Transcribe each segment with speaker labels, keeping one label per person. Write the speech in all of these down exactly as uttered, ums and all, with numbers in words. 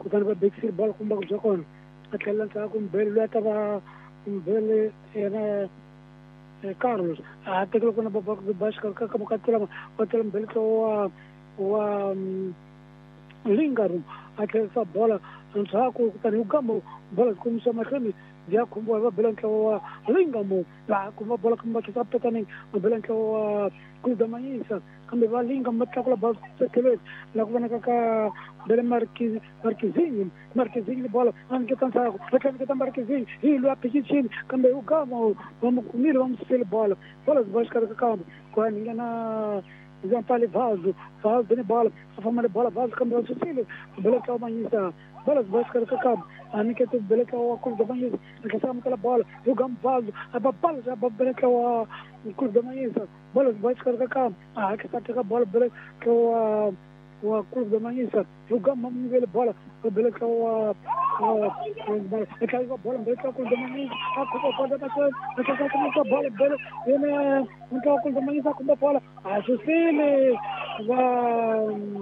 Speaker 1: kutani va bekisile bola kumba bya kona a tlhelela ntshaku Mbele loyi a ta va Mbele yena Carlos a tekela kona baba ba xikari ka ka mukatela va tela Mbele wa wa Lingam a tlherisa bola ntshaku kutani ugambo bola kumisa mahlweni dia kumba va bela ntlawa wa Lingam la kumba bola kumba ka petani bela ntlawa wa Kudamanyisa kambe va Lingam matlakula ba sekele la kuvana ka bela Marquez Marquezinho Marquezinho bola anke tantsako vatlanke ta Marquezinho hi lo application kambe ugamo va mukumile va musele bola bola zibashka ka kambe kwa ningana Zampali Vazo Vazo ni bola afamale bola Vazo kambe va susile bela ka Manyisa bola zibashka ka kambe anike tu bela ka wa Kudamanyisa akasama kala bola ugam Vazo abapala ababela ka wa Kudamanyisa bola zibashka ka kambe akasata ka bola bela ka wa wa Kudamanyisa ugam mamile bola bela ka wa eka bola bela ka Kudamanyisa akupa bola ka akasata ka bola bela ene nka Kudamanyisa kumba bola asusile wa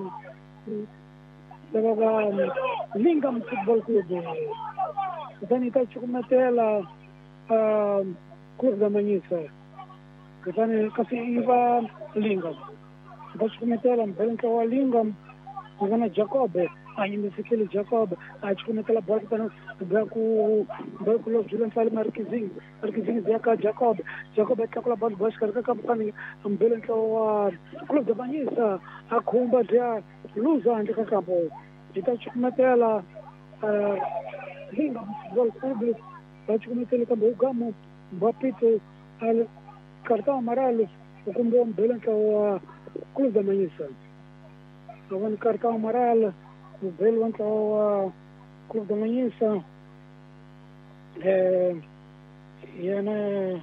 Speaker 1: wa Lingam Football Club kutani itachukumetela Kudamanyisa kutani kasi iva Lingam itachukumetela Mbele wa Lingam kutani Jacob ainda sekele Jacob achukumetela bola kutani baku baku lo Julian Fali Marquezinho Marquezinho zaka Jacob Jacob atakula bola bash karaka kapani Mbele wa Kudamanyisa akhumba dia luza andika kampo itachukumetela Lingam Football Club itachukumetela kambo ugamo bapito al cartão amarelo ukumbe Mbele wa Kudamanyisa avan cartão amarelo Mbele wa Kudamanyisa eh yana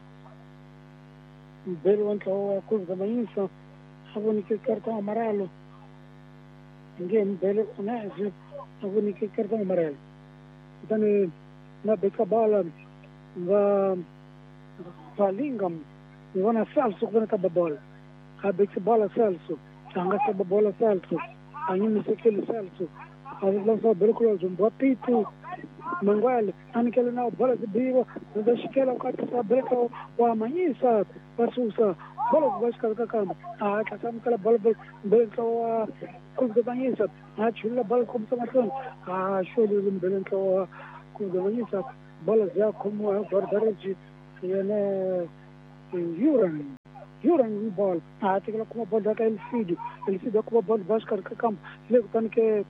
Speaker 1: Mbele wa Kudamanyisa avan cartão amarelo ninguém Mbele né avan cartão amarelo então na beca bola va va Lingam wana Celso kuna ka bola a beca bola Celso anga ka bola Celso anyini sekele Celso lança Mbele kwa zumba pitu Mangwale anikele na bola zibiwa zashikela wakati sa breka wa Manyisa basusa bola zibashika kama ah kasam kala bola Mbele wa Kudamanyisa achula bola kumsamaton ah shole Mbele wa Kudamanyisa bola za kumwa bardaraji yana Yuran Yuran bola ah tikala kuma bola ka Elfido Elfido kuma bola bashika kama leo tanke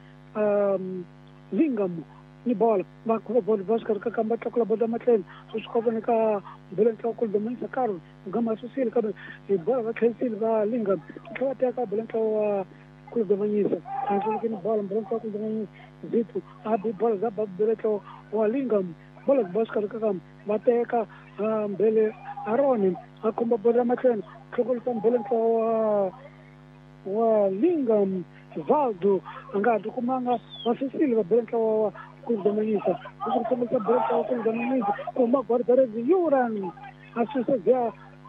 Speaker 1: Lingam ni bola va kuma bola bashika kama takula bola matlen uskova ka Mbele wa Kudamanyisa Carlos gama susile kama bola va khensil va Lingam kwa taka Mbele wa Kudamanyisa anjini bola Mbele wa Kudamanyisa zitu abi bola za Mbele wa Lingam bola bashika kama bateka Mbele Aroni akumba bola matlen tukul Mbele wa wa Lingam Valdo angado kumanga wasisile va Mbele wa Kudamanyisa ukumba Mbele wa Kudamanyisa kuma guardare de Yuran asisa vya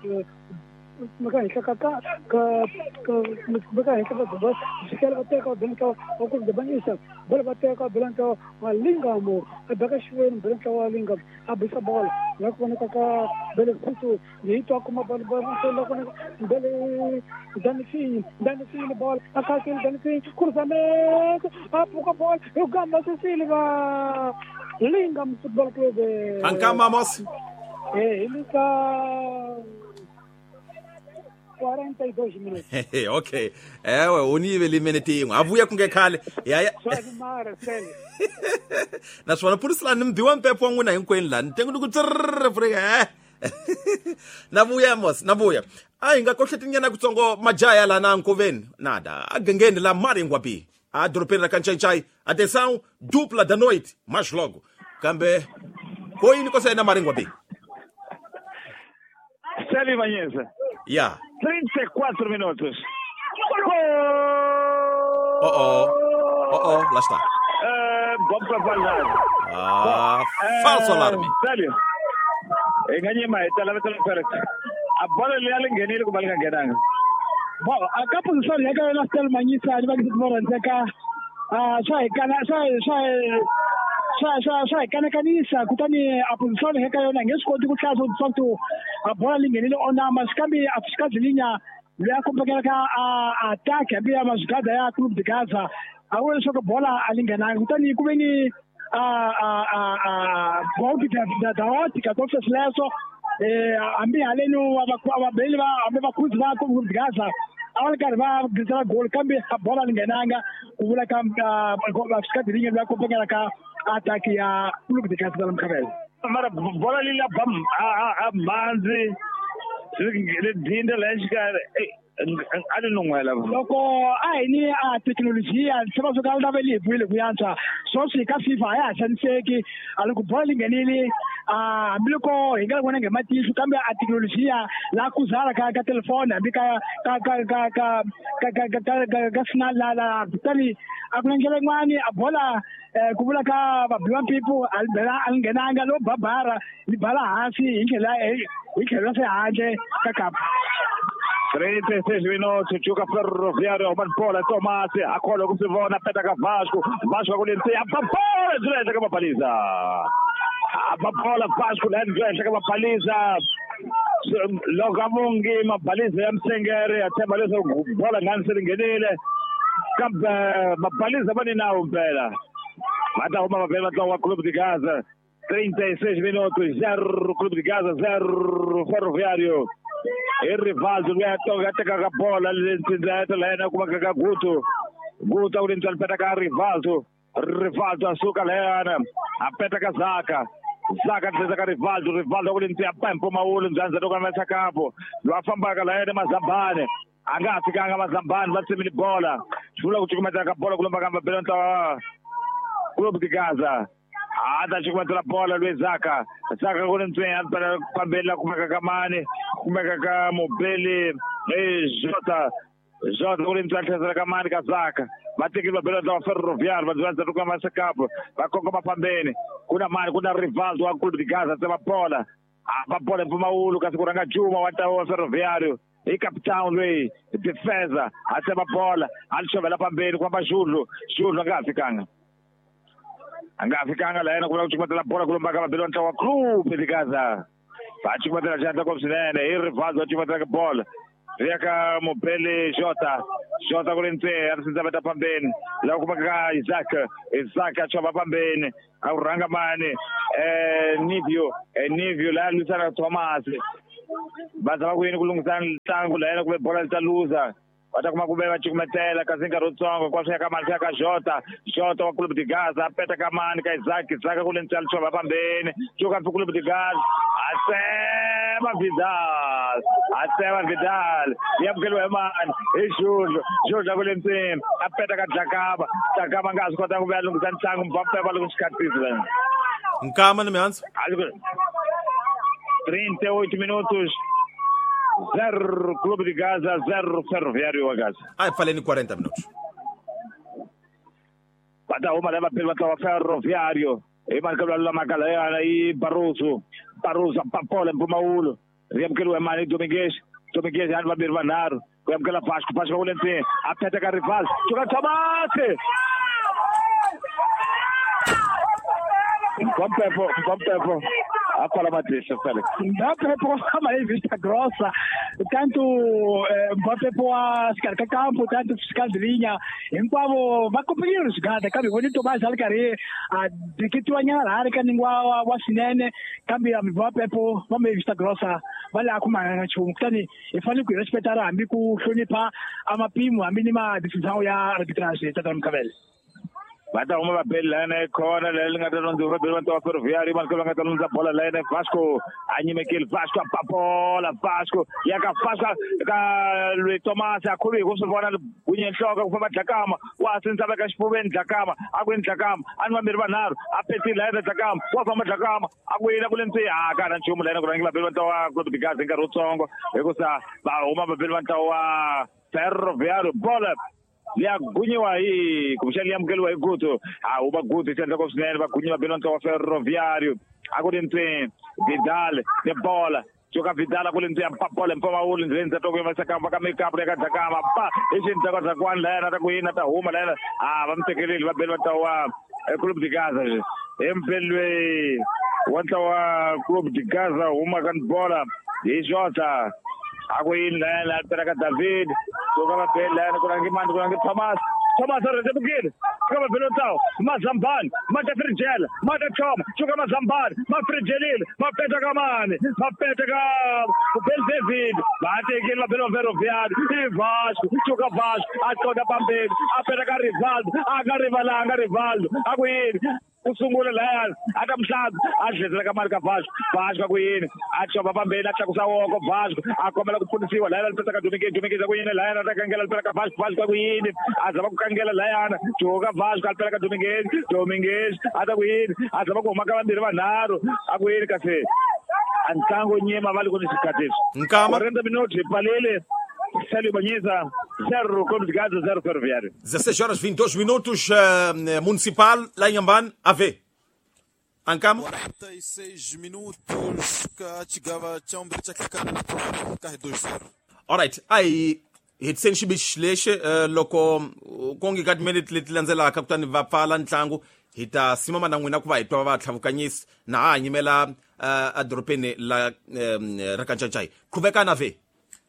Speaker 1: magani kaka ka ka magani kaka baba sikela bateka Mbele wa Kudamanyisa bola bateka Mbele wa Lingam abaka shwe Mbele wa Lingam abisa bola lakona kaka Mbele kutu yito kuma bola bola lakona Mbele Danifini Danifini bola akakele Danifini cruzamento apuka bola ugamba Silva Lingam Football Club
Speaker 2: ankama mos
Speaker 1: eh ele tá quarenta e dois minutos.
Speaker 2: Okay. Ewe unive minute ingo. Avuya kungekhale. Yaya.
Speaker 1: Swamara sele.
Speaker 2: Naswona purisla nimbiwa mpepo wangu na inkweni la. Ntengu nukutsirrrr frega. Navuya mos, navuya. Ay ngakoshethi nyana kutsongo majaya la na nkoveni. Nada. Agengeni la mari ngwapi. A dropeni la kanchai. Atenção, dupla da noite. Mais logo. Kambe. Koini kosa na mari ngwapi.
Speaker 3: Sele Manyisa.
Speaker 2: Yeah.
Speaker 3: trinta e quatro minutos.
Speaker 2: Oh oh. Oh oh, lá está.
Speaker 3: Uh, bom para falar.
Speaker 2: Ah, falso alarme.
Speaker 3: Sério. Enganei mais, tá lá metendo perto. A bola ali ela enganou com a bola enganada.
Speaker 1: Bom, a posição é que ela está Manyisa, a gente vai dizer que ah swa kana swa swa swa swa swa kana kanisa kutani opposition heka yona ngesikoti kuhlaza ukuthi abola lingenile ona masikambi afisikazilinya liyakumbekela ka attack abiya mazigada ya Club de Gaza awele soka bola alingana kutani kubeni a a a bonke da da ótica do Fleso eh ambi alenu ababeli ba abakuzi ba Club de Gaza awale kare ba gizara gol kambi bola lingenanga kubula kam afisikazilinya liyakumbekela ka attack ya Club de Gaza lamkabela
Speaker 3: mara bola lila bam a manzi dinda lashkar ana nungwela
Speaker 1: loko ai ni a teknolojia sema so kalda beli bule kuyanza so si ka FIFA ya sanseki aliku bowling ngenili a mliko ingala kwana ngematishu kambe a teknolojia la kuzala ka ka telefone ambika ka ka ka ka ka ka ka snal la la tali akunengele ngwani abola kubula ka ba blind people albela alngenanga lo babara libala hasi ingela ingela se anje kakap
Speaker 3: trenta e seis minutos, gioca Ferroviario, Oman Pola, Tomasi, acolhe o Silvona, peta Vasco, Vasco com ele, a Papola, direita com a baliza. A Papola, Vasco, direita com a baliza. Logamungi, uma baliza, Yamsengere, até baliza, bola, Nansen, Genile. Uma baliza, Maninau, Bela. Mata uma bela, o Clube de Gaza. trinta e seis minutos, zero Clube de Gaza, zero Ferroviario. Il Rivaldo lui ha toccato la bola all'interno lena come che Guto Guto all'interno per il Rivaldo Rivaldo a suca lena a peta Zaka Zaka tenta Rivaldo Rivaldo all'interno a tempo ma uno zanza do come a capo lo famba la lena ma Zambane agati kanga ma Zambane va se mi bola sulla come la bola con la gamba per Club de Gaza ada chukuma la bola lui Zaka Zaka con l'entrata per Pambella come Kakamani come Kakamobeli e Jota Jota con l'entrata per Kakamani Zaka ma te che va bene da Ferroviario ma durante il come a capo ma con come Pambene kuna mani kuna Rivaldo a Club de Gaza te va bola a bola per Maulu che sicuranga Juma wata o Ferroviario e capitão lui difesa até a bola al chovela Pambene com Bajulu Julu ngafikanga angafikanga lena kuna kuchukua la bola kulomba kama bila ntawa Club de Gaza bachi kwa tena janta kwa msinene il Rivaldo kuchukua la bola Riaka Mobele Jota Jota kulente arsinza beta Pambeni la kumaka Isaac Isaac achova Pambeni au Rangamani eh Nivio eh Nivio la Luciana Thomas baza bakwini kulungusana tangu lena kube bola taluza watakuma kubeba chikumetela kazinga rutsongo kwa shaka malika ka Jota Jota wa Club de Gaza peta kamani ka Isaac Isaac kulentala choba Pambeni chuka ku Club de Gaza asema Vidal asema Vidal yamkelwe man ejulu Jota kulentala apeta ka Jakaba Jakaba ngazi kodwa kubela lungusana tangu mbaphe balikusikhathisa
Speaker 2: Nkama nemanzi
Speaker 3: trinta e oito minutos zero Clube de Gaza, zero Ferroviário a Gaza.
Speaker 2: Ai, falei em quarenta minutos.
Speaker 3: Bata uma leva pela tua Ferroviário. E marca la Macalena e Barroso. Barroso Papola em Pumaúlo. Riam que o Emani Domingues. Domingues já vai birvanar. Riam que ela faz com o Valentim. Até que a rival. Joga Tomate. Com Pepo, com Pepo. A fala Matrícia, Félix.
Speaker 1: Mbappe può fare vista grossa, tanto eh, Mbappe può scaricare campo, tanto scaldrinha, inquavo va a coprire sgada, capi, quando tu vai al carre, a di che tu agnara, che lingua wa sinene, capi Mbappe può fare vista grossa, vale a come ci tani e fanno qui rispettare ambiku shoni pa amapimo aminima decisione ya arbitrage tadam kabel.
Speaker 3: Bata uma bela ne kona le ngata non dove bela to Ferroviario man ko ngata non bola le ne Vasco anyime kil Vasco Papola Vasco ya ka Vasco ka lui Thomas akuri ko so bona bunye hloka ku badlakama wasinza beka sipubeni dlakama akweni dlakama anwa mirbanaro apeti le dlakama wa fa madlakama akwina kulenzi akana nchumu le ko ngila bela to wa Club de Gaza ngaro tsongo ekusa ba uma bela to wa Ferroviario bola ya gunyiwa hii kumshali ya mgelo wa Guto ah uba Guto tenda ko sinene ba gunyiwa belonto wa Ferroviario akudente Vidal de bola joka vitala kule ndia pole mpoma ule ndenza toko masaka mpaka makeup reka takama pa ishi ntakwa kwa ndana atakuina tahuma lana ah bamtekeleli babelwa tawa club de Gaza empelwe wanta wa club de Gaza uma kan bola ijota akuin lana taraka David joka babelana kuna ngimandi kuna Thomas Thomas arrebugir kama pelotao Mazamban mata Frigel mata Tom joka Mazamban ma Frigelil ma peta kamani ma peta ka Bel David bate ke la pelo Ferroviário e Vasco joka Vasco atoda pambe apeta ka Rivaldo aga rivala aga Rivaldo akuin usungula la akamhlaba adledlela kamarika Vasco Vasco kuyini achoba pambeni acha kusawoko Vasco akomela kuphunisiwa la laphetha kadumike dumike kuyini la yana takangela laphetha ka Vasco Vasco kuyini azaba kukangela la yana joka Vasco laphetha kadumike Dominguez ata kuyini azaba kumaka vambiri vanharhu akuyini kasi antango nyema vali kuni sikhatisi
Speaker 2: Nkama
Speaker 3: quarenta minutos palele Célio Banhiza zero Clube de Gaza zero Ferroviário.
Speaker 2: dezesseis horas vinte e dois minutos, uh, Municipal, lá em Amban, A V. Ancamo?
Speaker 4: quarenta e seis minutos, que chegava a Chambre de carre dois zero.
Speaker 2: Alright, aí, hitsen shibish leshe, loko, kongi kat minute litlanzela kaptani vapala ntlangu, hita simama na ngwina kuva hitwa va tlavukanyisi, na a nyimela adropene la rakanchachai. Kuveka na V.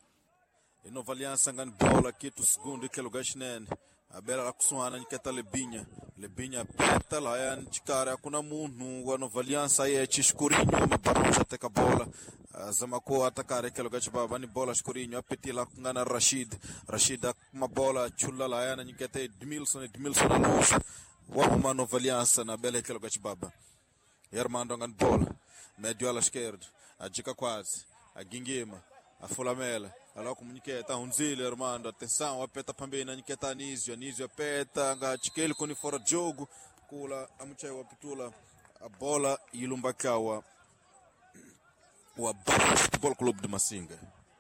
Speaker 4: Nova Aliança ngani bola kitu segundo que lugar chinene a bela la kusuana niketa lebinha lebinha peta lá ya nchikara kuna munhu wa Nova Aliança ye chiskurinho mabarusha teka bola zamako atakare que lugar chibaba ni bola skurinho apetila ngana Rashid Rashid uma bola chula lá ya niketa Edmilson Edmilson na luz wa uma Nova Aliança na bela que lugar chibaba Hermando ngani bola medio ala esquerda a dica quase a Gingema a Fulamela ala comunicata unzile Armando atenção apeta pambei na niketa Anísio Anísio apeta nga chikeli kuni fora de jogo kula amuchai wapitula a bola ilumbakawa wa Futebol Clube de Masinga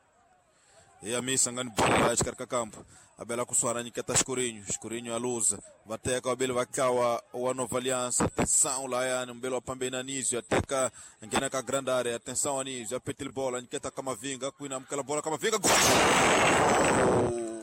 Speaker 4: e a missa ngani bola a chikarka campo a bela kuswara niketa Escurinho Escurinho a luza vateka a bela vakawa wa Nova Aliança atenção lá ya mbelo pambei na Anísio ateka ngena ka grande área atenção Anísio apetil bola niketa kama vinga kuina mkala bola kama vinga gol